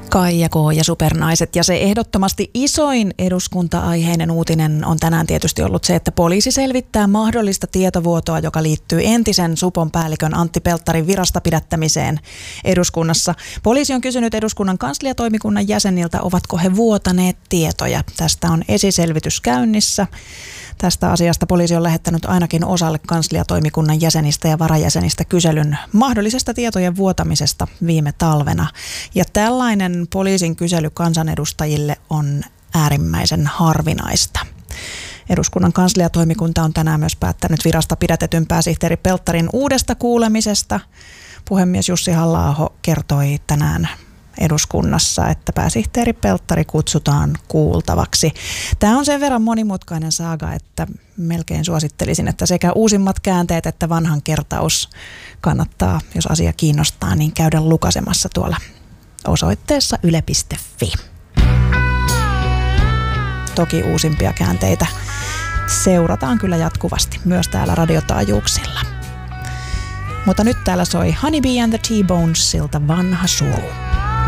Kaija K. ja supernaiset. Ja se ehdottomasti isoin eduskunta-aiheinen uutinen on tänään tietysti ollut se, että poliisi selvittää mahdollista tietovuotoa, joka liittyy entisen Supon päällikön Antti Pelttarin virasta pidättämiseen eduskunnassa. Poliisi on kysynyt eduskunnan kansliatoimikunnan jäseniltä, ovatko he vuotaneet tietoja. Tästä on esiselvitys käynnissä. Tästä asiasta poliisi on lähettänyt ainakin osalle kansliatoimikunnan jäsenistä ja varajäsenistä kyselyn mahdollisesta tietojen vuotamisesta viime talvena. Ja tällainen poliisin kysely kansanedustajille on äärimmäisen harvinaista. Eduskunnan kansliatoimikunta on tänään myös päättänyt virasta pidätetyn pääsihteeri Pelttarin uudesta kuulemisesta. Puhemies Jussi Halla-aho kertoi tänään eduskunnassa, että pääsihteeri Pelttari kutsutaan kuultavaksi. Tämä on sen verran monimutkainen saaga, että melkein suosittelisin, että sekä uusimmat käänteet että vanhan kertaus kannattaa, jos asia kiinnostaa, niin käydä lukasemassa tuolla osoitteessa yle.fi. Toki uusimpia käänteitä seurataan kyllä jatkuvasti myös täällä radiotaajuuksilla. Mutta nyt täällä soi Honeybee and the T-Bonesilta Vanha suru.